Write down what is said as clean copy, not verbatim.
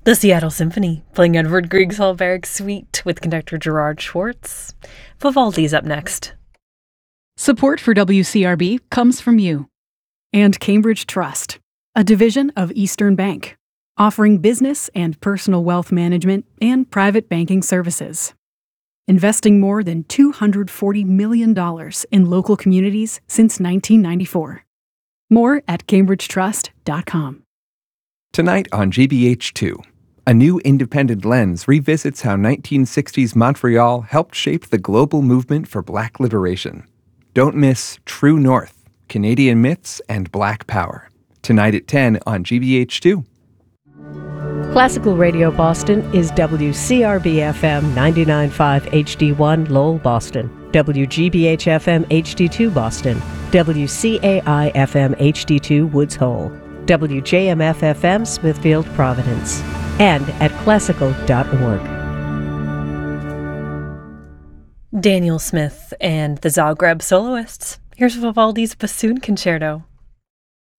The Seattle Symphony, playing Edvard Grieg's Hallberg Suite with conductor Gerard Schwartz. Vivaldi's up next. Support for WCRB comes from you and Cambridge Trust, a division of Eastern Bank, offering business and personal wealth management and private banking services. Investing more than $240 million in local communities since 1994. More at cambridgetrust.com. Tonight on GBH2, a new independent lens revisits how 1960s Montreal helped shape the global movement for Black liberation. Don't miss True North, Canadian Myths and Black Power. Tonight at 10 on GBH2. Classical Radio Boston is WCRB-FM 99.5 HD1 Lowell, Boston, WGBH-FM HD2 Boston, WCAI-FM HD2 Woods Hole, WJMF-FM Smithfield, Providence, and at classical.org. Daniel Smith and the Zagreb Soloists. Here's Vivaldi's Bassoon Concerto.